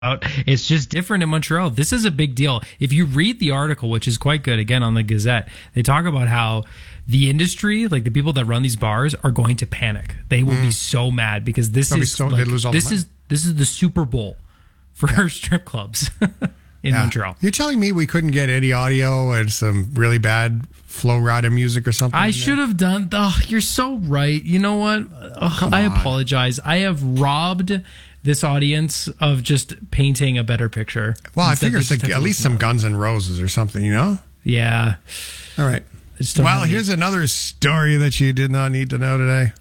It's just different in Montreal. This is a big deal. If you read the article, which is quite good, again on the Gazette, they talk about how the industry, like the people that run these bars, are going to panic. They will be so mad because this is the Super Bowl for strip clubs in Montreal. You're telling me we couldn't get any audio and some really bad Flow Rida music or something? I should have done. Oh, you're so right. You know what? I apologize. I have robbed this audience of just painting a better picture. Well, I figure it's like at least some Guns N' Roses or something, you know? Yeah. All right. Well, here's another story that you did not need to know today.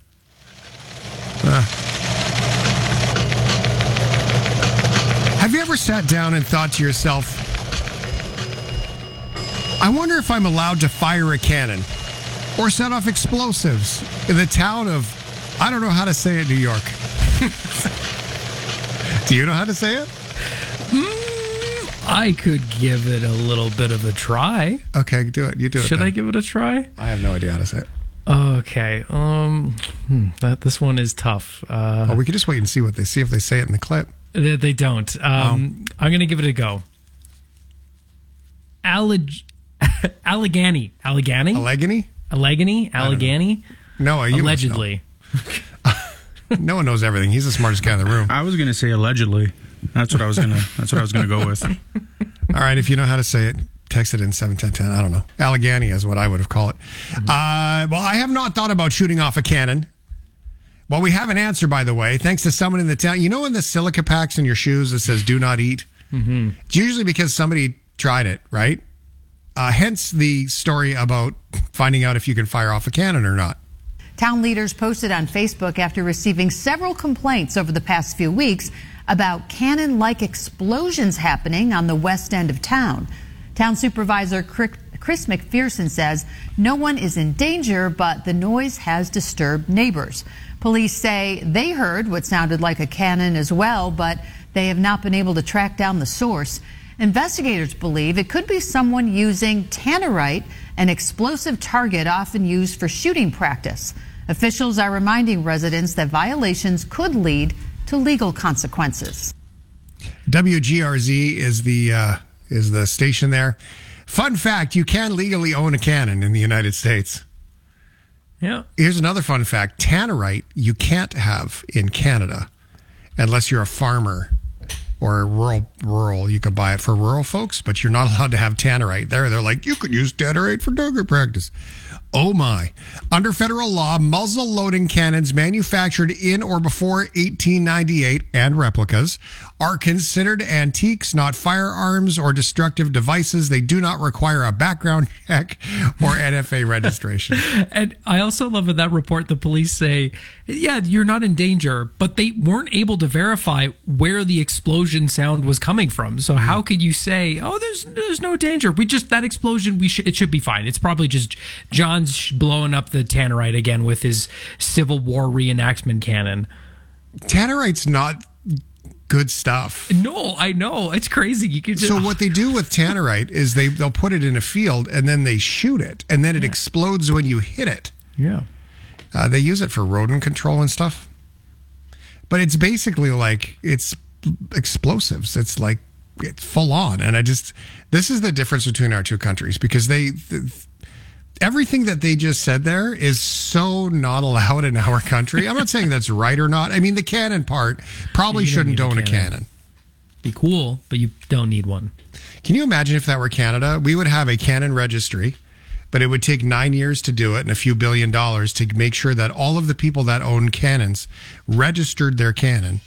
Have you ever sat down and thought to yourself, I wonder if I'm allowed to fire a cannon or set off explosives in the town of, I don't know how to say it, New York. Do you know how to say it? I could give it a little bit of a try. Okay, do it. You do it. Should I give it a try? I have no idea how to say it. Okay. This one is tough. We can just wait and see what they see if they say it in the clip. They don't. I'm going to give it a go. Allegheny. Allegheny? Allegheny? No, allegedly. No one knows everything. He's the smartest guy in the room. I was going to say allegedly. That's what I was going to go with. All right, if you know how to say it, text it in 71010. I don't know. Allegheny is what I would have called it. Well, I have not thought about shooting off a cannon. Well, we have an answer, by the way, thanks to someone in the town. You know in the silica packs in your shoes that says do not eat? Mm-hmm. It's usually because somebody tried it, right? Hence the story about finding out if you can fire off a cannon or not. Town leaders posted on Facebook after receiving several complaints over the past few weeks about cannon-like explosions happening on the west end of town. Town Supervisor Chris McPherson says no one is in danger, but the noise has disturbed neighbors. Police say they heard what sounded like a cannon as well, but they have not been able to track down the source. Investigators believe it could be someone using tannerite, an explosive target often used for shooting practice. Officials are reminding residents that violations could lead to legal consequences. WGRZ is the station there. Fun fact, you can legally own a cannon in the United States. Yeah. Here's another fun fact. Tannerite you can't have in Canada unless you're a farmer or rural. You can buy it for rural folks, but you're not allowed to have tannerite there. They're like, you could use tannerite for target practice. Oh my. Under federal law, muzzle loading cannons manufactured in or before 1898 and replicas are considered antiques, not firearms or destructive devices. They do not require a background check or NFA registration. And I also love in that report, the police say, yeah, you're not in danger, but they weren't able to verify where the explosion sound was coming from. So how could you say, oh, there's no danger? That explosion, it should be fine. It's probably just John's blowing up the tannerite again with his Civil War reenactment cannon. Tannerite's not good stuff. No, I know. It's crazy. You could just, so what they do with tannerite is they'll put it in a field and then they shoot it and then it explodes when you hit it. Yeah. They use it for rodent control and stuff. But it's basically like it's explosives. It's full on. And this is the difference between our two countries because everything that they just said there is so not allowed in our country. I'm not saying that's right or not. I mean, the cannon part probably shouldn't own a cannon. Be cool, but you don't need one. Can you imagine if that were Canada? We would have a cannon registry, but it would take 9 years to do it and a few $1 billion to make sure that all of the people that own cannons registered their cannon.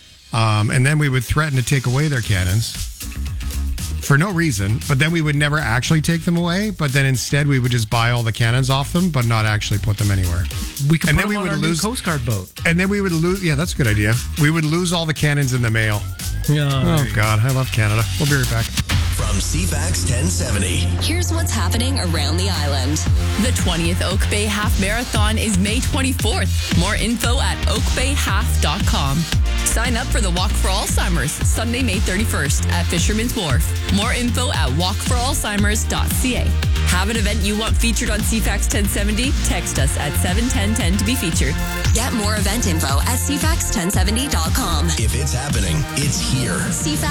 And then we would threaten to take away their cannons for no reason, but then we would never actually take them away. But then instead we would just buy all the cannons off them, but not actually put them anywhere. We could put them on our new Coast Guard boat. And then we would lose. Yeah, that's a good idea. We would lose all the cannons in the mail. Yeah. Oh, God. I love Canada. We'll be right back. From CFAX 1070. Here's what's happening around the island. The 20th Oak Bay Half Marathon is May 24th. More info at oakbayhalf.com. Sign up for the Walk for Alzheimer's, Sunday, May 31st at Fisherman's Wharf. More info at walkforalzheimers.ca. Have an event you want featured on CFAX 1070? Text us at 71010 to be featured. Get more event info at cfax1070.com. If it's happening, it's here. CFAX